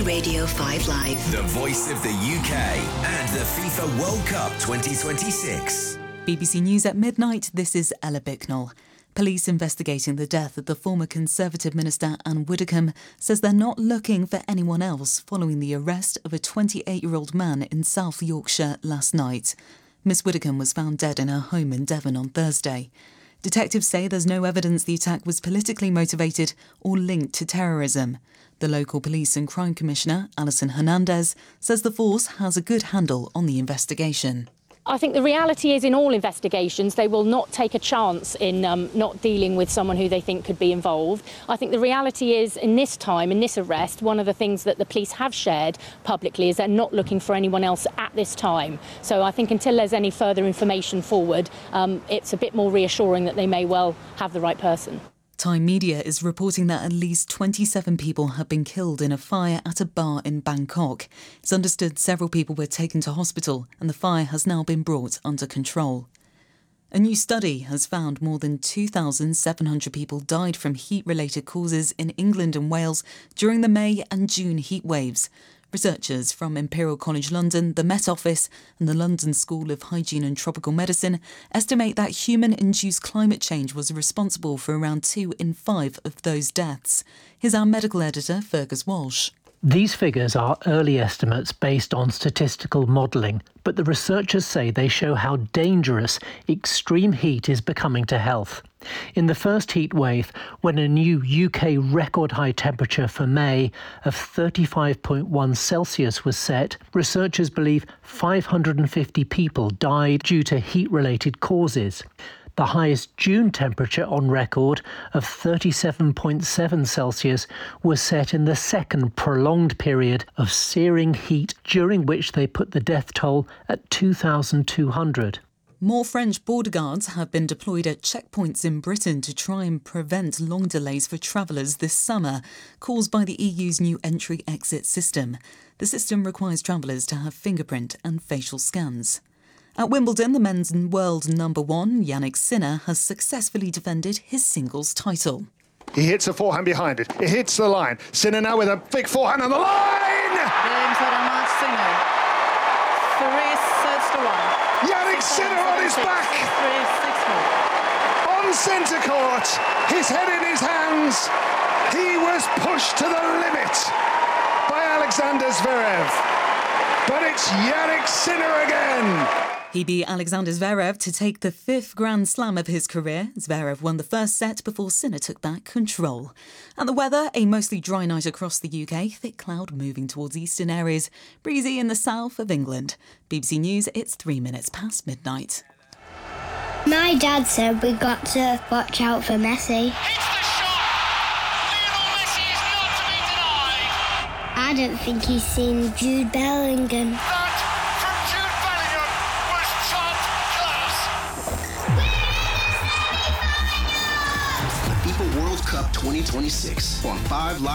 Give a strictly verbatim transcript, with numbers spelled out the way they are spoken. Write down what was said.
Radio five Live. The voice of the U K and the FIFA World Cup twenty twenty-six. B B C News at midnight, this is Ella Bicknell. Police investigating the death of the former Conservative Minister Anne Widdecombe says they're not looking for anyone else following the arrest of a twenty-eight-year-old man in South Yorkshire last night. Miss Widdecombe was found dead in her home in Devon on Thursday. Detectives say there's no evidence the attack was politically motivated or linked to terrorism. The local police and crime commissioner, Alison Hernandez, says the force has a good handle on the investigation. I think the reality is in all investigations they will not take a chance in um, not dealing with someone who they think could be involved. I think the reality is in this time, in this arrest, one of the things that the police have shared publicly is they're not looking for anyone else at this time. So I think until there's any further information forward, um, it's a bit more reassuring that they may well have the right person. Time Media is reporting that at least twenty-seven people have been killed in a fire at a bar in Bangkok. It's understood several people were taken to hospital and the fire has now been brought under control. A new study has found more than two thousand seven hundred people died from heat-related causes in England and Wales during the May and June heat waves. Researchers from Imperial College London, the Met Office and the London School of Hygiene and Tropical Medicine estimate that human-induced climate change was responsible for around two in five of those deaths. Here's our medical editor, Fergus Walsh. These figures are early estimates based on statistical modelling, but the researchers say they show how dangerous extreme heat is becoming to health. In the first heat wave, when a new U K record high temperature for May of thirty-five point one Celsius was set, researchers believe five hundred fifty people died due to heat-related causes. The highest June temperature on record of thirty-seven point seven Celsius was set in the second prolonged period of searing heat, during which they put the death toll at two thousand two hundred. More French border guards have been deployed at checkpoints in Britain to try and prevent long delays for travellers this summer, caused by the E U's new entry-exit system. The system requires travellers to have fingerprint and facial scans. At Wimbledon, the men's world number one, Yannick Sinner, has successfully defended his singles title. He hits a forehand behind it. It hits the line. Sinner now with a big forehand on the line! Games for Amat Sinner. Three sets to one. Yannick Sinner on his back! Three, six, four. On centre court, his head in his hands. He was pushed to the limit by Alexander Zverev. But it's Yannick Sinner again. He beat Alexander Zverev to take the fifth Grand Slam of his career. Zverev won the first set before Sinner took back control. And the weather, a mostly dry night across the U K, thick cloud moving towards eastern areas, breezy in the south of England. B B C News, it's three minutes past midnight. My dad said we got to watch out for Messi. Hits the shot! Lionel Messi is not to be denied! I don't think he's seen Jude Bellingham. That from Jude Bellingham was top class! FIFA World Cup twenty twenty-six on five Live.